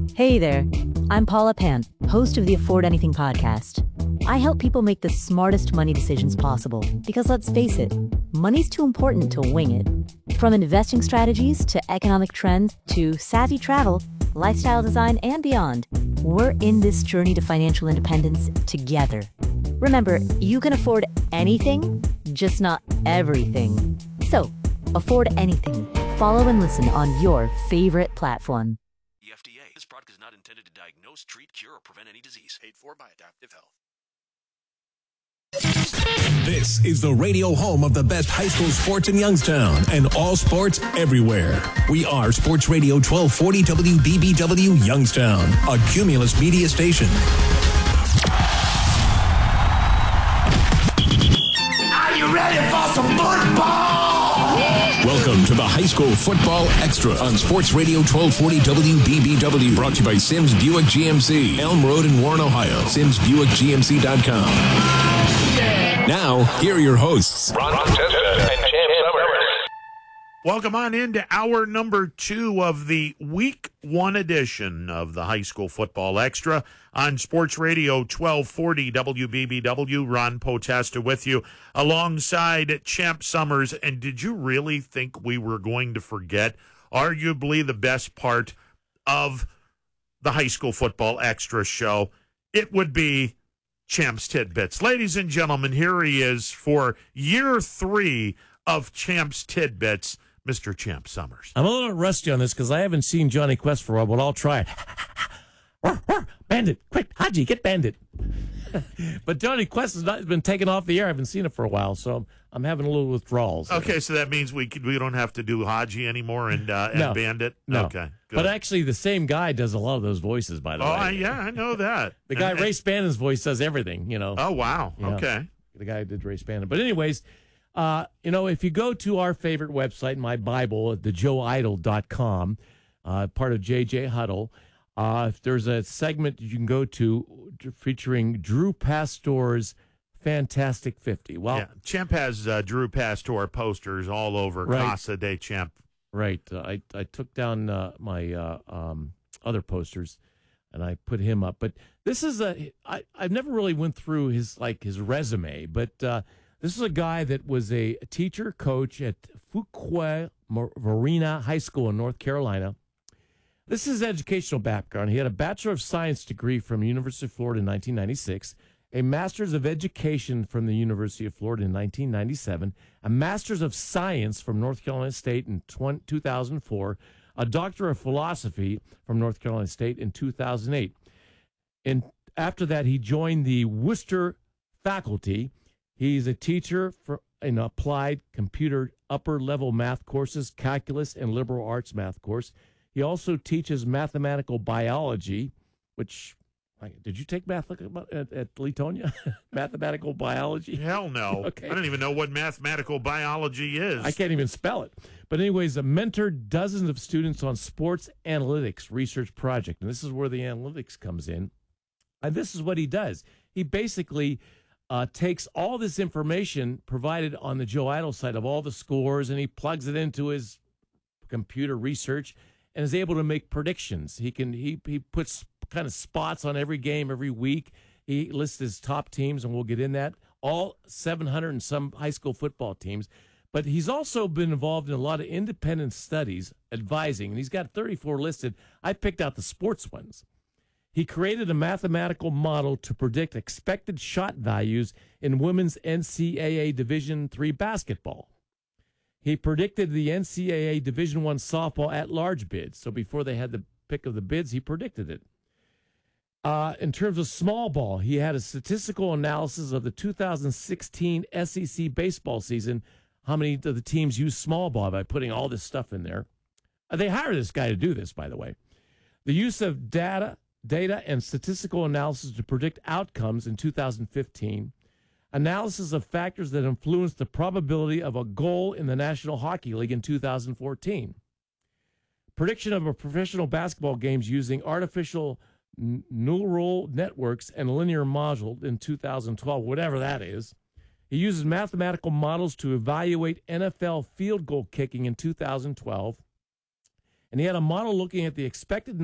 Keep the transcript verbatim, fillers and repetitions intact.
Hey there, I'm Paula Pant, host of the Afford Anything podcast. I help people make the smartest money decisions possible because let's face it, money's too important to wing it. From investing strategies to economic trends to savvy travel, lifestyle design, and beyond, we're in this journey to financial independence together. Remember, you can afford anything, just not everything. So, afford anything. Follow and listen on your favorite platform. The F D A. This product is not intended to diagnose, treat, cure, or prevent any disease. Paid for by Adaptive Health. This is the radio home of the best high school sports in Youngstown and all sports everywhere. We are Sports Radio twelve forty W B B W Youngstown, a Cumulus media station. Are you ready for some football? Welcome to the High School Football Extra on Sports Radio twelve forty W B B W. Brought to you by Sims Buick G M C, Elm Road in Warren, Ohio. Sims Buick G M C dot com. Now, here are your hosts, Ron Testa and Champ Summers. Welcome on into hour number two of the week one edition of the High School Football Extra on Sports Radio twelve forty W B B W. Ron Potesta with you alongside Champ Summers. And did you really think we were going to forget arguably the best part of the High School Football Extra show? It would be Champ's Tidbits. Ladies and gentlemen, here he is for year three of Champ's Tidbits, Mister Champ Summers. I'm a little rusty on this because I haven't seen Johnny Quest for a while, but I'll try it. Bandit, quick, Haji, get Bandit. But Johnny Quest has not been taken off the air. I haven't seen it for a while, so I'm having a little withdrawals. Okay, so that means we could, we don't have to do Haji anymore and uh, and No. Bandit? No. Okay, good. But actually, the same guy does a lot of those voices, by the oh, way. I, yeah, I know that. The guy, And- Ray Spannon's voice does everything, you know. Oh, wow. Yeah. Okay. The guy who did Ray Spannon. But anyways, uh, you know, if you go to our favorite website, my Bible, at the joe idol dot com, uh, part of J J Huddle, uh, there's a segment you can go to featuring Drew Pastor's Fantastic fifty. Well, Yeah. Champ has uh, Drew Pastor posters all over Right. Casa de Champ. right. Uh, I, I took down uh, my uh, um, other posters and I put him up. But this is a, I, I've never really went through his, like, his resume, but uh, this is a guy that was a teacher, coach at Fuquay Marina High School in North Carolina. This is his educational background. He had a Bachelor of Science degree from University of Florida in nineteen ninety-six, a Master's of Education from the University of Florida in nineteen ninety-seven, a Master's of Science from North Carolina State in two thousand four, a Doctor of Philosophy from North Carolina State in two thousand eight. And after that, he joined the Worcester faculty. He's a teacher for in applied computer upper-level math courses, calculus, and liberal arts math course. He also teaches mathematical biology, which, did you take math at, at Letonia? Mathematical biology? Hell no. Okay. I don't even know what mathematical biology is. I can't even spell it. But anyways, a mentored dozens of students on sports analytics research project. And this is where the analytics comes in. And this is what he does. He basically uh, takes all this information provided on the Joe Idol site of all the scores, and he plugs it into his computer research and is able to make predictions. He can he he puts kind of spots on every game every week. He lists his top teams, and we'll get in that. All seven hundred and some high school football teams. But he's also been involved in a lot of independent studies, advising, and he's got thirty-four listed. I picked out the sports ones. He created a mathematical model to predict expected shot values in women's N C double A Division three basketball. He predicted the N C double A Division one softball at-large bids. So before they had the pick of the bids, he predicted it. Uh, in terms of small ball, he had a statistical analysis of the two thousand sixteen S E C baseball season, how many of the teams use small ball by putting all this stuff in there. Uh, they hired this guy to do this, by the way. The use of data, data and statistical analysis to predict outcomes in two thousand fifteen. Analysis of factors that influence the probability of a goal in the National Hockey League in two thousand fourteen. Prediction of a professional basketball games using artificial n- neural networks and linear module in two thousand twelve, whatever that is. He uses mathematical models to evaluate N F L field goal kicking in two thousand twelve. And he had a model looking at the expected